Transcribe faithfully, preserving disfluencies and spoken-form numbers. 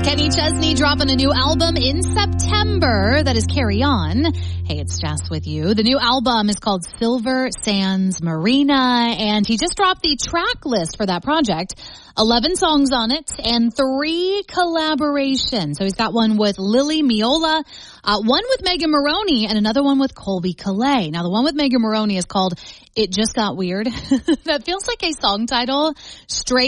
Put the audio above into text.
Kenny Chesney dropping a new album in September. That is Carry On. Hey, it's Jess with you. The new album is called Silver Sands Marina, and he just dropped the track list for that project. eleven songs on it and three collaborations. So he's got one with Lily Miola, uh, one with Megan Moroney, and another one with Colby Calais. Now, the one with Megan Moroney is called It Just Got Weird. That feels like a song title straight